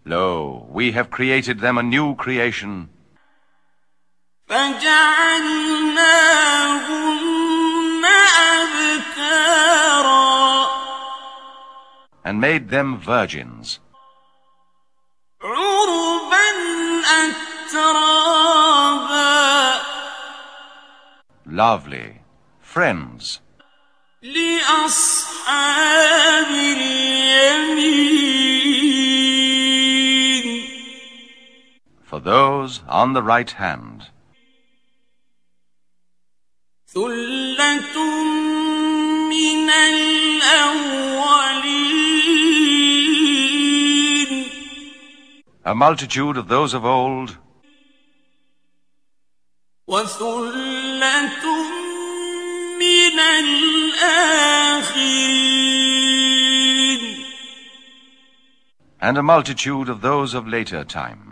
Lo, we have created them a new creation. فَجَعَلْنَاهُنَّ أَبْكَارًا And made them virgins. عُرُبًا أَتْرَابًا Lovely, friends. لِأَصْحَابِ الْيَمِينِ For those on the right hand. ثُلَّةٌ مِّنَ الْأَوَّلِينَ A multitude of those of old. وَثُلَّةٌ مِّنَ الْآخِرِينَ And a multitude of those of later time.